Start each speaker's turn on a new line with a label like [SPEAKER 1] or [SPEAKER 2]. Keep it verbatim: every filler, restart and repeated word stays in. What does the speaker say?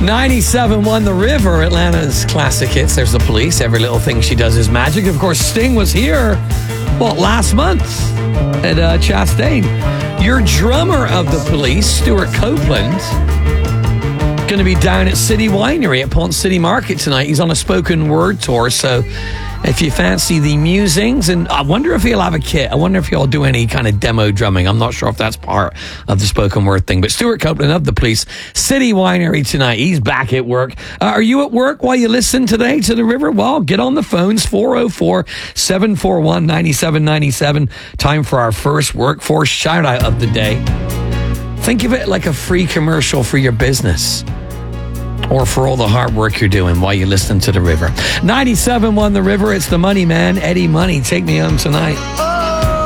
[SPEAKER 1] ninety-seven one The River, Atlanta's classic hits. There's The Police. Every little thing she does is magic. Of course, Sting was here, well, last month at uh, Chastain. Your drummer of The Police, Stuart Copeland, going to be down at City Winery at Ponce City Market tonight. He's on a spoken word tour, so if you fancy the musings, and I wonder if he'll have a kit. I wonder if he'll do any kind of demo drumming. I'm not sure if that's part of the spoken word thing. But Stuart Copeland of The Police, City Winery tonight. He's back at work. Uh, are you at work while you listen today to The River? Well, get on the phones, four oh four, seven four one, nine seven nine seven. Time for our first workforce shout-out of the day. Think of it like a free commercial for your business, or for all the hard work you're doing while you listen to The River. ninety-seven one The River, it's the Money Man, Eddie Money. Take me home tonight.